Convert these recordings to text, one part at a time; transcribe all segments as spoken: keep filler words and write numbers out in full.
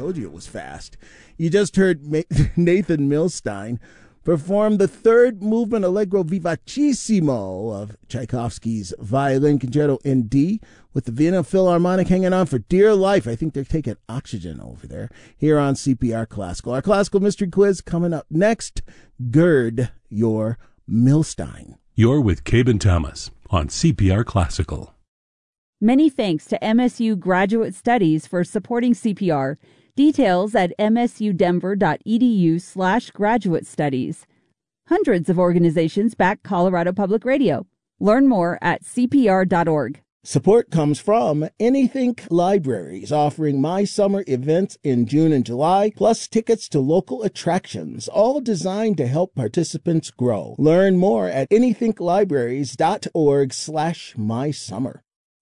told you it was fast. You just heard Nathan Milstein perform the third movement Allegro Vivacissimo of Tchaikovsky's Violin Concerto in D, with the Vienna Philharmonic hanging on for dear life. I think they're taking oxygen over there, here on C P R Classical. Our Classical Mystery Quiz coming up next. Gird your Milstein. You're with Cabe Thomas on C P R Classical. Many thanks to M S U Graduate Studies for supporting C P R. Details at msudenver.edu slash graduate studies. Hundreds of organizations back Colorado Public Radio. Learn more at c p r dot org. Support comes from Anythink Libraries, offering my summer events in June and July, plus tickets to local attractions, all designed to help participants grow. Learn more at anythinklibraries.org slash my summer.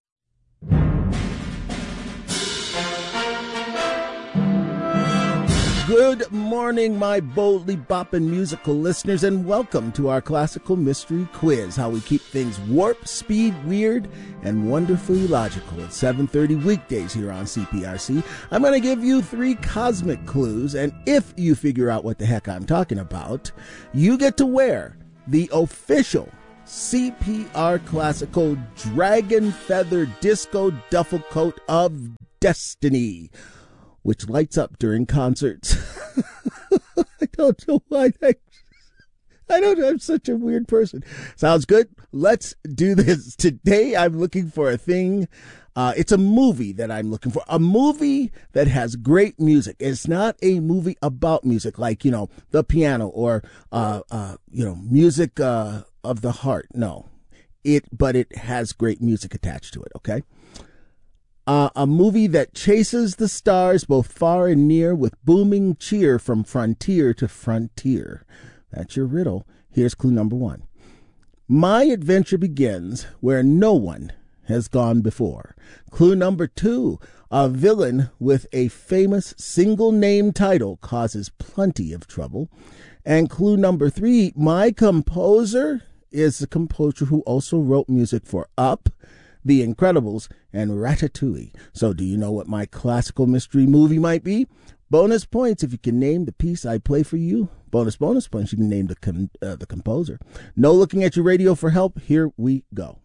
Good morning, my boldly bopping musical listeners, and welcome to our Classical Mystery Quiz, how we keep things warp, speed, weird, and wonderfully logical at seven thirty weekdays here on C P R C. I'm going to give you three cosmic clues, and if you figure out what the heck I'm talking about, you get to wear the official C P R Classical Dragon Feather Disco Duffel Coat of Destiny, which lights up during concerts. I don't know why. I, I don't know. I'm such a weird person. Sounds good? Let's do this. Today I'm looking for a thing. Uh, it's a movie that I'm looking for. A movie that has great music. It's not a movie about music like, you know, the piano or, uh, uh, you know, music uh, of the heart. No. It, but it has great music attached to it, okay? Uh, a movie that chases the stars both far and near with booming cheer from frontier to frontier. That's your riddle. Here's clue number one. My adventure begins where no one has gone before. Clue number two. A villain with a famous single name title causes plenty of trouble. And clue number three. My composer is the composer who also wrote music for Up, The Incredibles, and Ratatouille. So do you know what my classical mystery movie might be? Bonus points if you can name the piece I play for you. Bonus, bonus points, you can name the com- uh, the composer. No looking at your radio for help. Here we go.